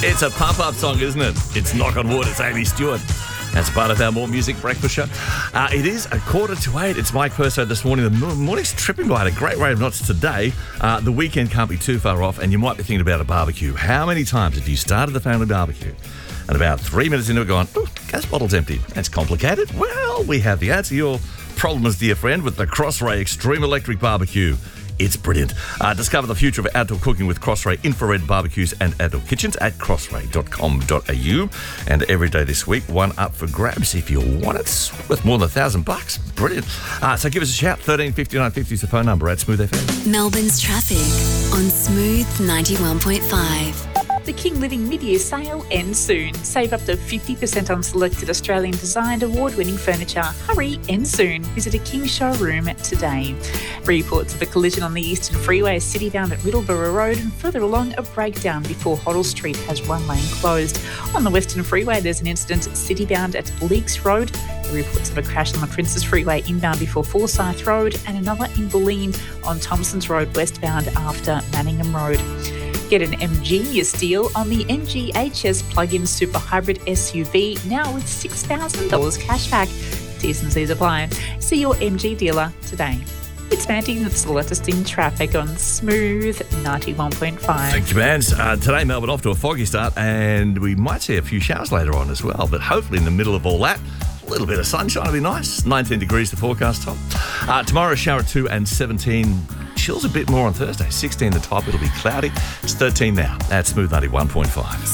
It's a pump-up song, isn't it? It's Knock on Wood. It's Amy Stewart. That's part of our More Music Breakfast show. It is 7:45. It's Mike Purso this morning. The morning's tripping by at a great rate of knots today. The weekend can't be too far off, and you might be thinking about a barbecue. How many times have you started the family barbecue and about 3 minutes into it gone, "Ooh, gas bottle's empty"? That's complicated. Well, we have the answer to your problems, dear friend, with the Crossray Extreme Electric Barbecue. It's brilliant. Discover the future of outdoor cooking with Crossray infrared barbecues and outdoor kitchens at crossray.com.au. And every day this week, one up for grabs if you want it. It's worth more than $1,000. Brilliant. So give us a shout. 13 59 50 is the phone number at Smooth FM. Melbourne's traffic on Smooth 91.5. The King Living mid-year sale ends soon. Save up to 50% on selected Australian designed award-winning furniture. Hurry, ends soon. Visit a King showroom today. Reports of a collision on the Eastern Freeway city-bound at Middleborough Road, and further along a breakdown before Hoddle Street has one lane closed. On the Western Freeway there's an incident city-bound at Leaks Road. The reports of a crash on the Princes Freeway inbound before Forsyth Road, and another in Bulleen on Thompsons Road westbound after Manningham Road. Get an MGenius deal on the MGHS plug-in super hybrid SUV now with $6,000 cash back. T's and C's apply. See your MG dealer today. It's Mandy, that's the latest in traffic on Smooth 91.5. Thank you, man. Today, Melbourne off to a foggy start, and we might see a few showers later on as well, but hopefully in the middle of all that, a little bit of sunshine will be nice. 19 degrees the forecast top. Tomorrow, a shower at 2 and 17. Chills a bit more on Thursday. 16 the top. It'll be cloudy. It's 13 now at Smooth 91.5.